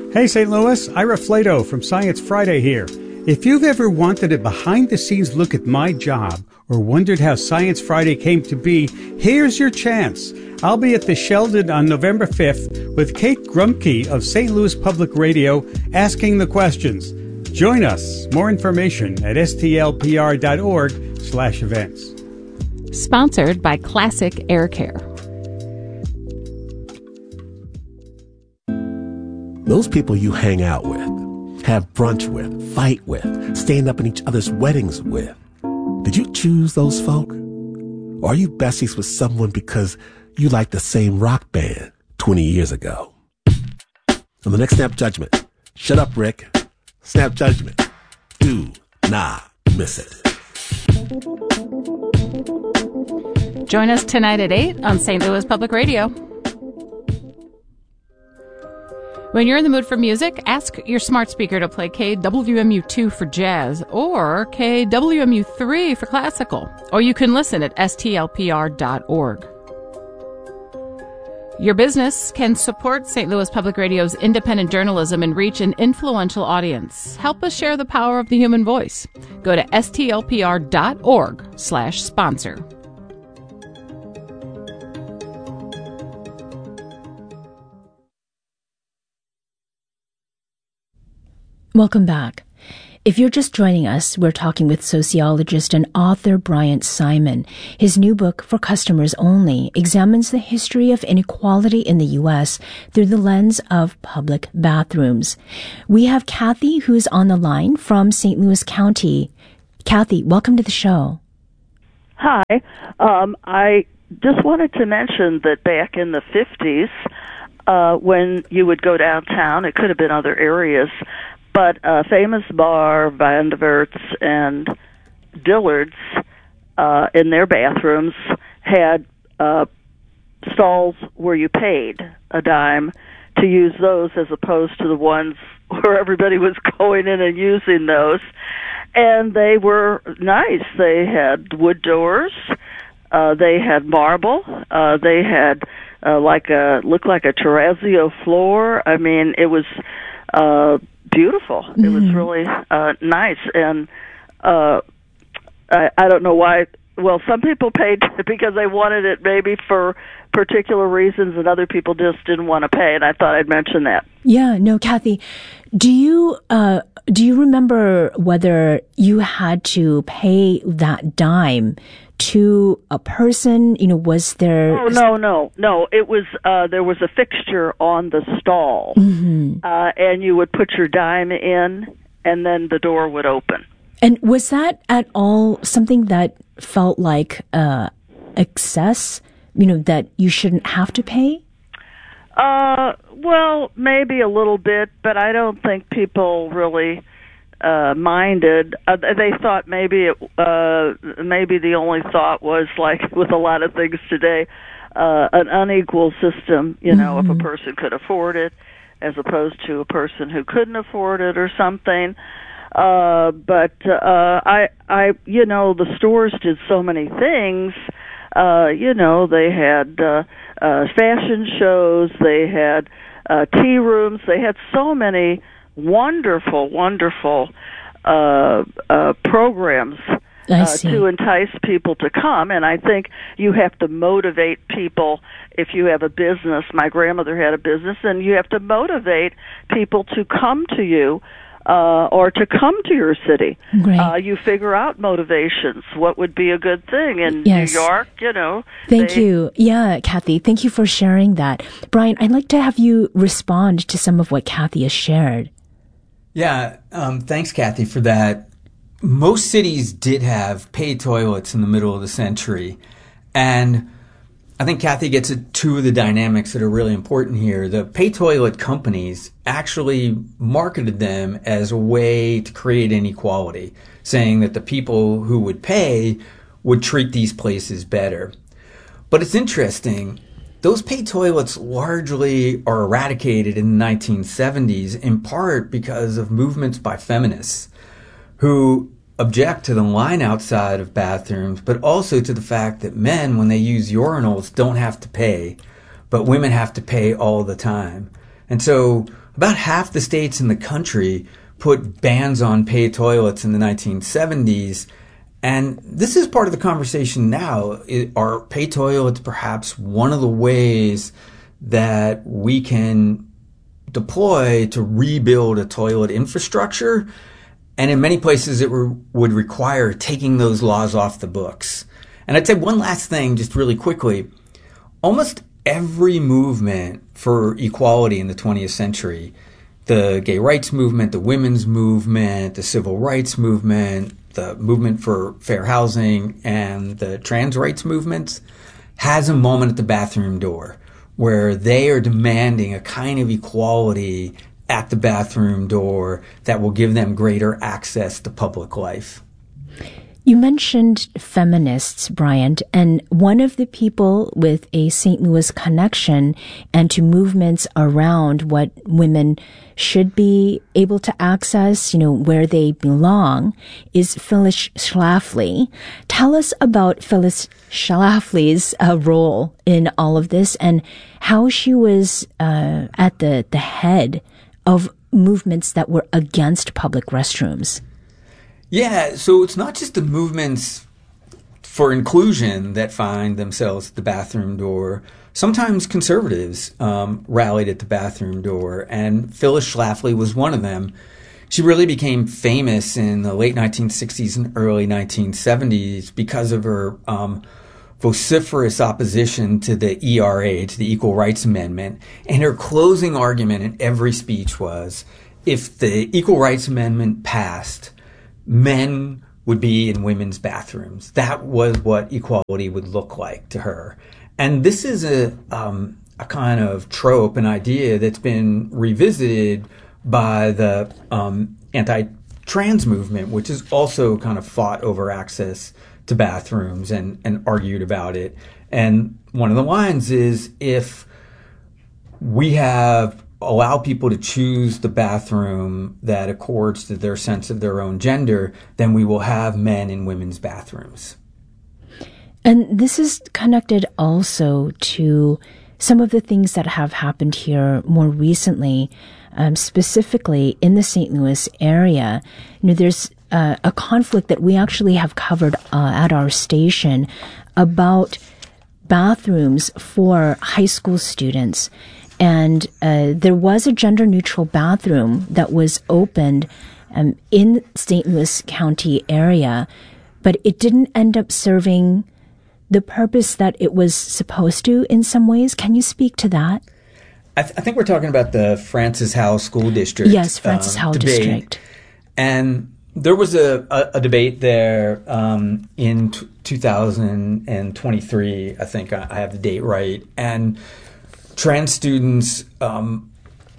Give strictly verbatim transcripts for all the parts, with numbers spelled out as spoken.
Hey Saint Louis, Ira Flato from Science Friday here. If you've ever wanted a behind-the-scenes look at my job or wondered how Science Friday came to be, here's your chance. I'll be at the Sheldon on November fifth with Kate Grumke of Saint Louis Public Radio asking the questions. Join us. More information at stlpr.org slash events. Sponsored by Classic Air Care. Those people you hang out with, have brunch with, fight with, stand up in each other's weddings with. Did you choose those folk? Or are you besties with someone because you like the same rock band twenty years ago? On the next Snap Judgment, shut up, Rick. Snap Judgment. Do not miss it. Join us tonight at eight on Saint Louis Public Radio. When you're in the mood for music, ask your smart speaker to play K W M U two for jazz or K W M U three for classical. Or you can listen at S T L P R dot org. Your business can support Saint Louis Public Radio's independent journalism and reach an influential audience. Help us share the power of the human voice. Go to S T L P R dot org slash sponsor. Welcome back. If you're just joining us, we're talking with sociologist and author Bryant Simon. His new book, For Customers Only, examines the history of inequality in the U S through the lens of public bathrooms. We have Kathy, who's on the line from Saint Louis County. Kathy, welcome to the show. Hi. Um, I just wanted to mention that back in the fifties, uh, when you would go downtown, it could have been other areas, but a famous bar, Van de Wert's and Dillard's, uh, in their bathrooms had uh, stalls where you paid a dime to use those as opposed to the ones where everybody was going in and using those. And they were nice. They had wood doors. Uh, they had marble. Uh, they had uh, like a looked like a terrazzo floor. I mean, it was uh, beautiful. Mm-hmm. It was really uh, nice, and uh, I, I don't know why. Well, some people paid because they wanted it maybe for particular reasons, and other people just didn't want to pay. And I thought I'd mention that. Yeah, no, Kathy, do you uh, do you remember whether you had to pay that dime to a person? You know, was there? Oh no, no, no. It was uh, there was a fixture on the stall, mm-hmm. uh, and you would put your dime in, and then the door would open. And was that at all something that felt like uh, excess? You know, that you shouldn't have to pay? Uh, well, maybe a little bit, but I don't think people really uh, minded. Uh, they thought maybe it, uh, maybe the only thought was, like with a lot of things today, uh, an unequal system. You know, mm-hmm. if a person could afford it, as opposed to a person who couldn't afford it, or something. Uh, but uh, I, I, you know, the stores did so many things. Uh, you know, they had uh, uh, fashion shows, they had uh, tea rooms, they had so many wonderful, wonderful uh, uh, programs uh, to entice people to come. And I think you have to motivate people if you have a business. My grandmother had a business, and you have to motivate people to come to you. Uh, or to come to your city. Uh, you figure out motivations. What would be a good thing in yes. New York, you know. Thank they, you. Yeah, Kathy, thank you for sharing that. Brian, I'd like to have you respond to some of what Kathy has shared. Yeah, um, thanks, Kathy, for that. Most cities did have paid toilets in the middle of the century, and I think Kathy gets at two of the dynamics that are really important here. The pay toilet companies actually marketed them as a way to create inequality, saying that the people who would pay would treat these places better. But it's interesting, those pay toilets largely are eradicated in the nineteen seventies, in part because of movements by feminists who object to the line outside of bathrooms, but also to the fact that men, when they use urinals, don't have to pay, but women have to pay all the time. And so about half the states in the country put bans on paid toilets in the nineteen seventies. And this is part of the conversation now. Are paid toilets perhaps one of the ways that we can deploy to rebuild a toilet infrastructure? And in many places, it re- would require taking those laws off the books. And I'd say one last thing, just really quickly. Almost every movement for equality in the twentieth century, the gay rights movement, the women's movement, the civil rights movement, the movement for fair housing, and the trans rights movements, has a moment at the bathroom door where they are demanding a kind of equality at the bathroom door that will give them greater access to public life. You mentioned feminists, Bryant, and one of the people with a Saint Louis connection and to movements around what women should be able to access, you know, where they belong, is Phyllis Schlafly. Tell us about Phyllis Schlafly's uh, role in all of this and how she was uh, at the, the head of movements that were against public restrooms. Yeah, so it's not just the movements for inclusion that find themselves at the bathroom door. Sometimes conservatives um, rallied at the bathroom door, and Phyllis Schlafly was one of them. She really became famous in the late nineteen sixties and early nineteen seventies because of her um, vociferous opposition to the E R A, to the Equal Rights Amendment. And her closing argument in every speech was, if the Equal Rights Amendment passed, men would be in women's bathrooms. That was what equality would look like to her. And this is a um, a kind of trope, an idea that's been revisited by the um, anti-trans movement, which has also kind of fought over access to bathrooms and, and argued about it. And one of the lines is, if we have allow people to choose the bathroom that accords to their sense of their own gender, then we will have men in women's bathrooms. And this is connected also to some of the things that have happened here more recently, um, specifically in the Saint Louis area. You know, there's uh, a conflict that we actually have covered uh, at our station about bathrooms for high school students. And uh, there was a gender-neutral bathroom that was opened um, in Saint Louis County area, but it didn't end up serving the purpose that it was supposed to in some ways. Can you speak to that? I, th- I think we're talking about the Francis Howe School District. Yes, Francis um, Howe debate. District. And there was a, a, a debate there um, in t- two thousand twenty-three, I think I, I have the date right, and trans students um,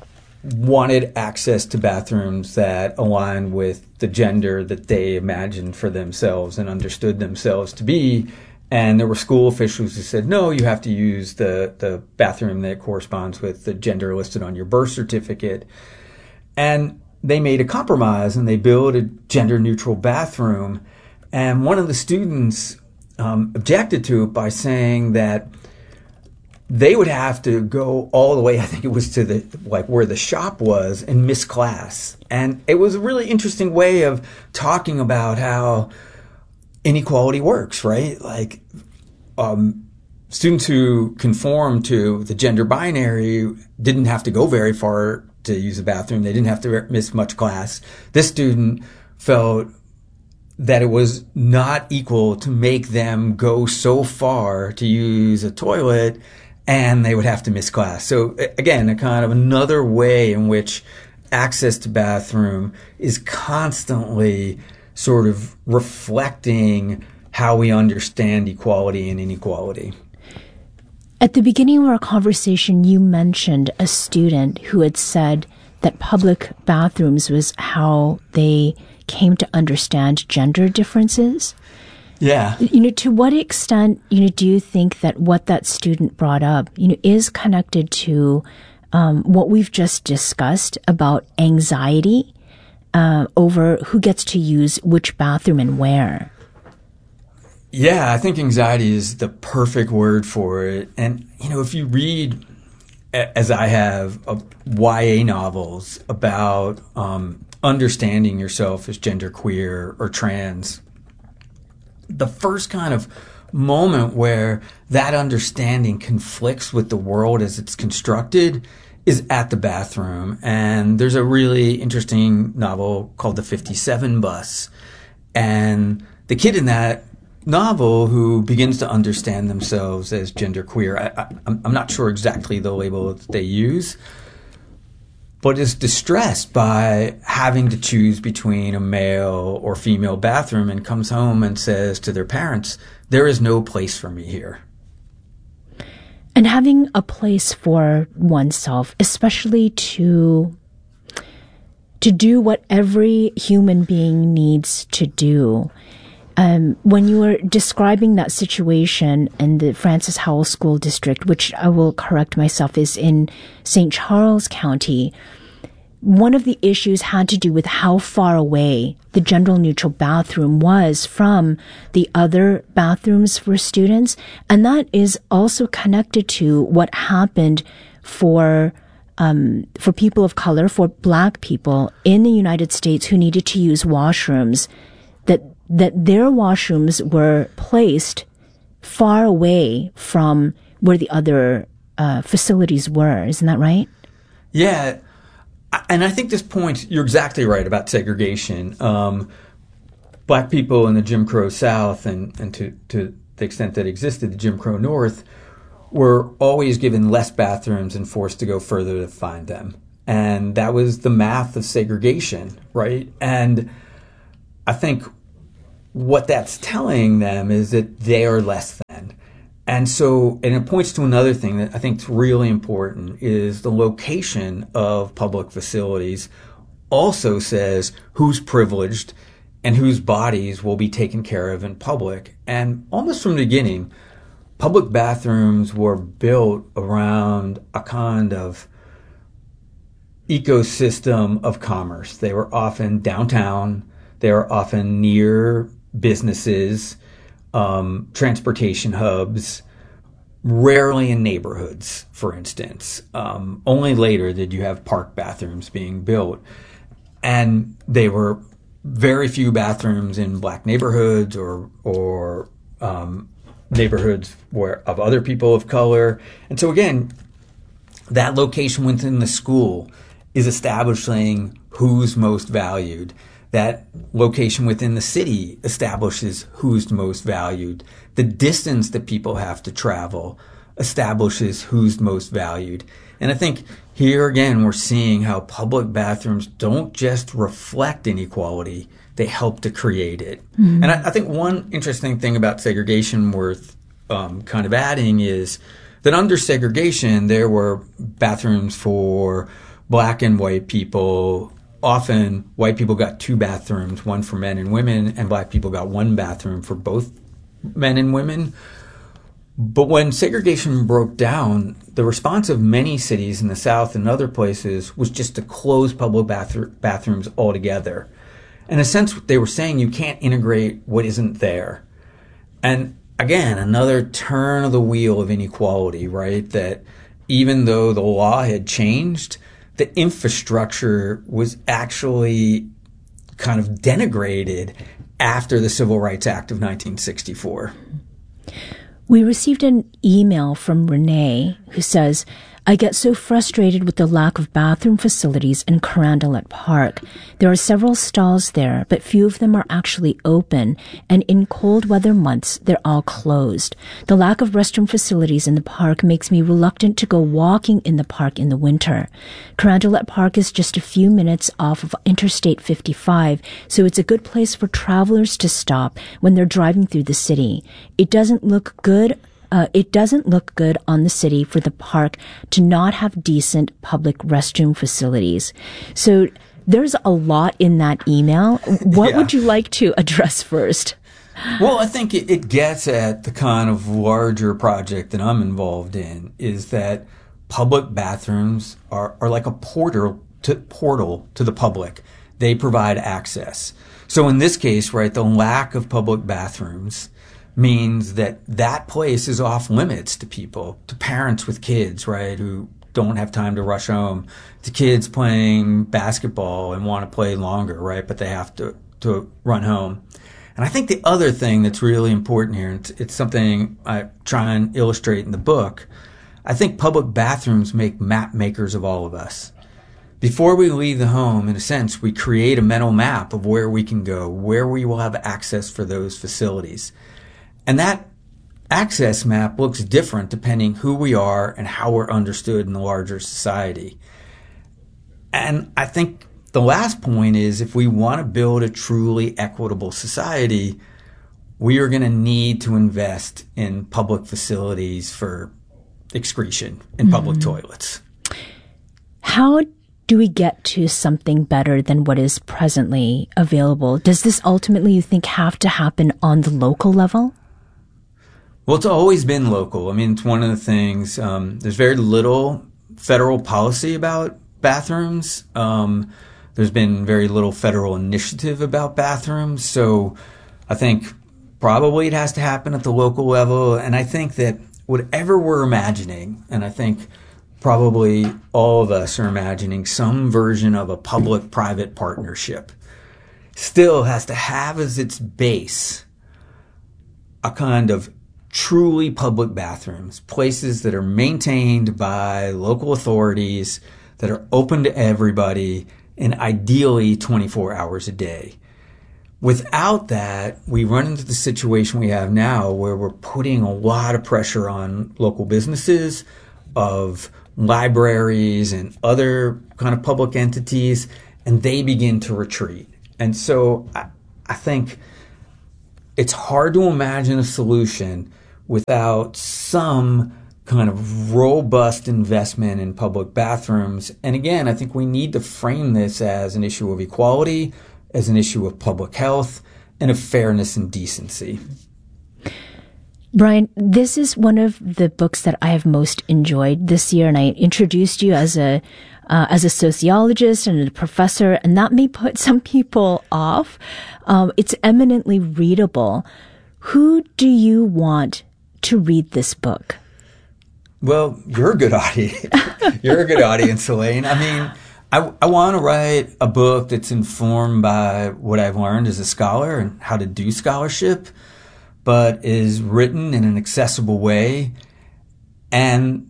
wanted access to bathrooms that aligned with the gender that they imagined for themselves and understood themselves to be. And there were school officials who said, no, you have to use the, the bathroom that corresponds with the gender listed on your birth certificate. And they made a compromise and they built a gender-neutral bathroom. And one of the students um, objected to it by saying that they would have to go all the way, I think it was to the, like where the shop was, and miss class. And it was a really interesting way of talking about how inequality works, right? Like, um, students who conform to the gender binary didn't have to go very far to use a bathroom. They didn't have to miss much class. This student felt that it was not equal to make them go so far to use a toilet, and they would have to miss class. So again, a kind of another way in which access to bathroom is constantly sort of reflecting how we understand equality and inequality. At the beginning of our conversation, you mentioned a student who had said that public bathrooms was how they came to understand gender differences. Yeah. You know, to what extent, you know, do you think that what that student brought up, you know, is connected to um, what we've just discussed about anxiety uh, over who gets to use which bathroom and where? Yeah, I think anxiety is the perfect word for it. And, you know, if you read as I have uh, Y A novels about um, understanding yourself as genderqueer or trans, the first kind of moment where that understanding conflicts with the world as it's constructed is at the bathroom. And there's a really interesting novel called The fifty-seven Bus. And the kid in that novel who begins to understand themselves as genderqueer, I, I, I'm not sure exactly the label that they use, but is distressed by having to choose between a male or female bathroom and comes home and says to their parents, there is no place for me here. And having a place for oneself, especially to to do what every human being needs to do. Um, when you were describing that situation in the Francis Howell School District, which I will correct myself is in Saint Charles County, one of the issues had to do with how far away the gender-neutral bathroom was from the other bathrooms for students. And that is also connected to what happened for um, for people of color, for Black people in the United States who needed to use washrooms, that that their washrooms were placed far away from where the other uh, facilities were. Isn't that right? Yeah. And I think this point, you're exactly right about segregation. Um, Black people in the Jim Crow South, and, and to, to the extent that existed, the Jim Crow North, were always given less bathrooms and forced to go further to find them. And that was the math of segregation, right? And I think what that's telling them is that they are less than. And so, and it points to another thing that I think is really important, is the location of public facilities also says who's privileged and whose bodies will be taken care of in public. And almost from the beginning, public bathrooms were built around a kind of ecosystem of commerce. They were often downtown. They were often near businesses, um, transportation hubs, rarely in neighborhoods, for instance. Um, only later did you have park bathrooms being built. And they were very few bathrooms in Black neighborhoods or or um, neighborhoods where of other people of color. And so again, that location within the school is establishing who's most valued. That location within the city establishes who's most valued. The distance that people have to travel establishes who's most valued. And I think here again, we're seeing how public bathrooms don't just reflect inequality, they help to create it. Mm-hmm. And I, I think one interesting thing about segregation worth um, kind of adding is that under segregation, there were bathrooms for Black and white people. Often, white people got two bathrooms, one for men and women, and Black people got one bathroom for both men and women. But when segregation broke down, the response of many cities in the South and other places was just to close public bathroom, bathrooms altogether. In a sense, they were saying you can't integrate what isn't there. And again, another turn of the wheel of inequality, right? That even though the law had changed, the infrastructure was actually kind of denigrated after the Civil Rights Act of nineteen sixty-four. We received an email from Renee who says, I get so frustrated with the lack of bathroom facilities in Carondelet Park. There are several stalls there, but few of them are actually open, and in cold weather months, they're all closed. The lack of restroom facilities in the park makes me reluctant to go walking in the park in the winter. Carondelet Park is just a few minutes off of Interstate fifty-five, so it's a good place for travelers to stop when they're driving through the city. It doesn't look good Uh, it doesn't look good on the city for the park to not have decent public restroom facilities. So there's a lot in that email. What yeah. would you like to address first? Well, I think it, it gets at the kind of larger project that I'm involved in, is that public bathrooms are, are like a portal to, portal to the public. They provide access. So in this case, right, the lack of public bathrooms means that that place is off limits to people, to parents with kids, right, who don't have time to rush home, to kids playing basketball and want to play longer, right? But they have to, to run home. And I think the other thing that's really important here, and it's, it's something I try and illustrate in the book, I think public bathrooms make map makers of all of us. Before we leave the home, in a sense, we create a mental map of where we can go, where we will have access for those facilities. And that access map looks different depending who we are and how we're understood in the larger society. And I think the last point is, if we want to build a truly equitable society, we are going to need to invest in public facilities for excretion in mm-hmm. public toilets. How do we get to something better than what is presently available? Does this ultimately, you think, have to happen on the local level? Well, it's always been local. I mean, it's one of the things. Um, there's very little federal policy about bathrooms. Um, there's been very little federal initiative about bathrooms. So I think probably it has to happen at the local level. And I think that whatever we're imagining, and I think probably all of us are imagining some version of a public-private partnership, still has to have as its base a kind of truly public bathrooms, places that are maintained by local authorities, that are open to everybody, and ideally twenty-four hours a day. Without that, we run into the situation we have now where we're putting a lot of pressure on local businesses, of libraries and other kind of public entities, and they begin to retreat. And so I, I think it's hard to imagine a solution without some kind of robust investment in public bathrooms. And again, I think we need to frame this as an issue of equality, as an issue of public health, and of fairness and decency. Brian, this is one of the books that I have most enjoyed this year, and I introduced you as a uh, as a sociologist and a professor, and that may put some people off. Um, it's eminently readable. Who do you want to read this book? Well, you're a good audience. You're a good audience, Elaine. I mean, I, I want to write a book that's informed by what I've learned as a scholar and how to do scholarship, but is written in an accessible way and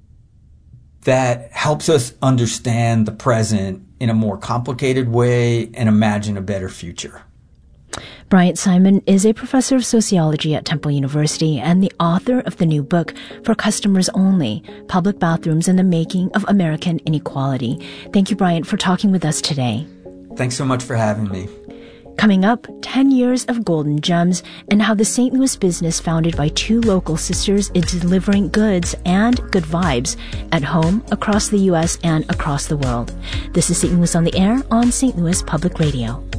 that helps us understand the present in a more complicated way and imagine a better future. Bryant Simon is a professor of sociology at Temple University and the author of the new book, For Customers Only, Public Bathrooms and the Making of American Inequality. Thank you, Bryant, for talking with us today. Thanks so much for having me. Coming up, ten years of Golden Gems and how the Saint Louis business founded by two local sisters is delivering goods and good vibes at home, across the U S, and across the world. This is Saint Louis on the Air on Saint Louis Public Radio.